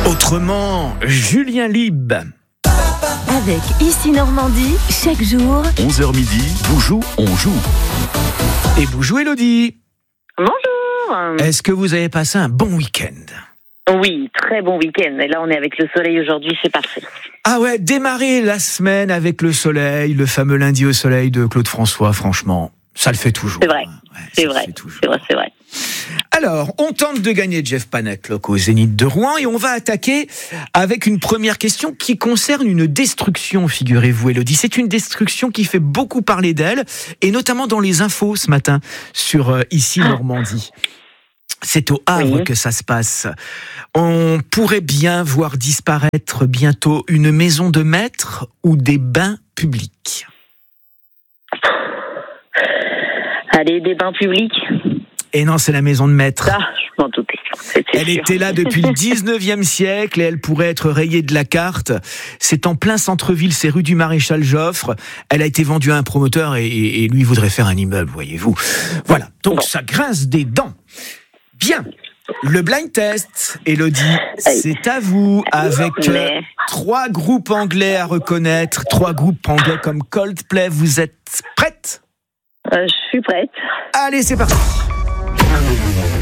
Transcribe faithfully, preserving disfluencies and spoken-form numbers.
Autrement, Julien Lieb. Avec Ici Normandie, chaque jour. onze heures midi, Boujou, on joue. Et Boujou Elodie. Bonjour. Est-ce que vous avez passé un bon week-end ? Oui, très bon week-end. Et là, on est avec le soleil aujourd'hui, c'est parfait. Ah ouais, démarrer la semaine avec le soleil, le fameux lundi au soleil de Claude François, franchement, ça le fait toujours. C'est vrai, Ouais, c'est vrai, c'est vrai, c'est vrai. Alors, on tente de gagner Jeff Panaclock au Zénith de Rouen et on va attaquer avec une première question qui concerne une destruction, figurez-vous Elodie. C'est une destruction qui fait beaucoup parler d'elle et notamment dans les infos ce matin sur euh, Ici Normandie. C'est au Havre oui. que ça se passe. On pourrait bien voir disparaître bientôt une maison de maître ou des bains publics. Allez, des bains publics. Et non, c'est la maison de maître. Ah, je m'en doutais. C'était elle sûr. était là depuis le dix-neuvième siècle et elle pourrait être rayée de la carte. C'est en plein centre-ville, c'est rue du Maréchal Joffre. Elle a été vendue à un promoteur et, et lui voudrait faire un immeuble, voyez-vous. Voilà, donc bon. Ça grince des dents. Bien, le blind test, Elodie, c'est à vous, avec Mais... trois groupes anglais à reconnaître, trois groupes anglais comme Coldplay. Vous êtes prête ? euh, Je suis prête. Allez, c'est parti.